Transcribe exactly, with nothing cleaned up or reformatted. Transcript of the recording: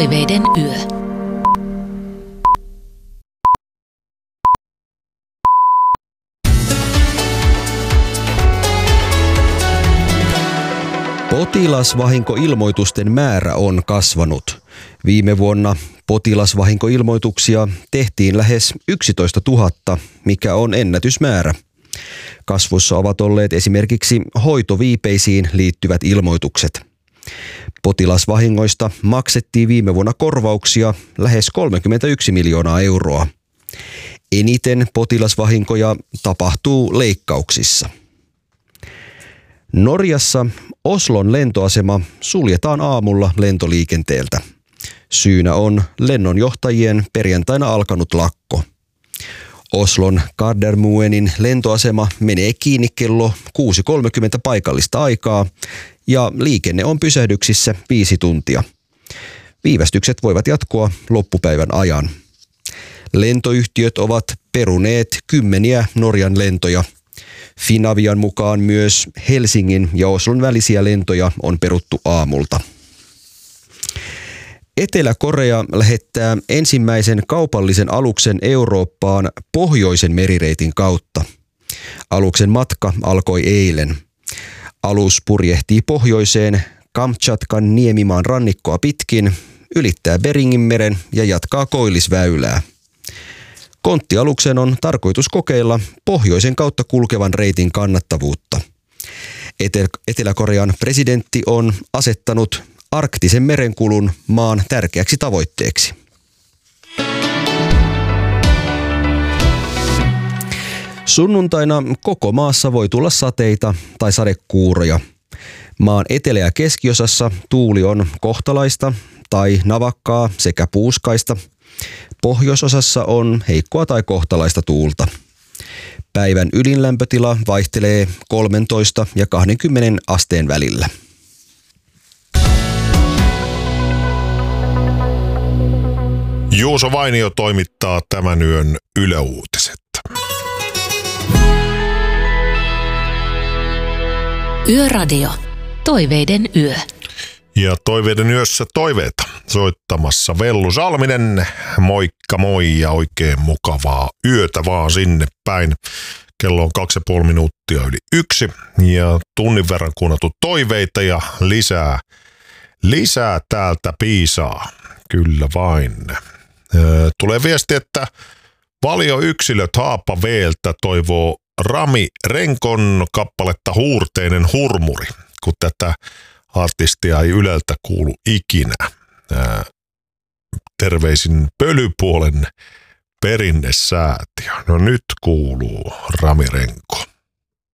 Toiveiden yö. Potilasvahinkoilmoitusten määrä on kasvanut. Viime vuonna potilasvahinkoilmoituksia tehtiin lähes yksitoista tuhatta, mikä on ennätysmäärä. Kasvussa ovat olleet esimerkiksi hoitoviipeisiin liittyvät ilmoitukset. Potilasvahingoista maksettiin viime vuonna korvauksia lähes kolmekymmentäyksi miljoonaa euroa. Eniten potilasvahinkoja tapahtuu leikkauksissa. Norjassa Oslon lentoasema suljetaan aamulla lentoliikenteeltä. Syynä on lennonjohtajien perjantaina alkanut lakko. Oslon Gardermoenin lentoasema menee kiinni kello kuusi kolmekymmentä paikallista aikaa ja liikenne on pysähdyksissä viisi tuntia. Viivästykset voivat jatkua loppupäivän ajan. Lentoyhtiöt ovat peruneet kymmeniä Norjan lentoja. Finavian mukaan myös Helsingin ja Oslon välisiä lentoja on peruttu aamulta. Etelä-Korea lähettää ensimmäisen kaupallisen aluksen Eurooppaan pohjoisen merireitin kautta. Aluksen matka alkoi eilen. Alus purjehtii pohjoiseen Kamtšatkan niemimaan rannikkoa pitkin, ylittää Beringinmeren ja jatkaa Koillisväylää. Konttialuksen on tarkoitus kokeilla pohjoisen kautta kulkevan reitin kannattavuutta. Etelä-Korean presidentti on asettanut arktisen merenkulun maan tärkeäksi tavoitteeksi. Sunnuntaina koko maassa voi tulla sateita tai sadekuuroja. Maan etelä- ja keskiosassa tuuli on kohtalaista tai navakkaa sekä puuskaista. Pohjoisosassa on heikkoa tai kohtalaista tuulta. Päivän ydinlämpötila vaihtelee kolmetoista ja kaksikymmentä asteen välillä. Juuso Vainio toimittaa tämän yön Yle Uutiset. Yöradio. Toiveiden yö. Ja Toiveiden yössä toiveita soittamassa Vellu Salminen. Moikka moi ja oikein mukavaa yötä vaan sinne päin. Kello on kaksi ja puoli minuuttia yli yksi ja tunnin verran kuunneltu toiveita ja lisää, lisää täältä piisaa. Kyllä vain. Tulee viesti, että valioyksilöt Haapaveeltä toivoo Rami Renkon kappaletta Huurteinen hurmuri, kun tätä artistia ei Yleltä kuulu ikinä. Terveisin Pölypuolen perinnesäätiö. No nyt kuuluu Rami Renko.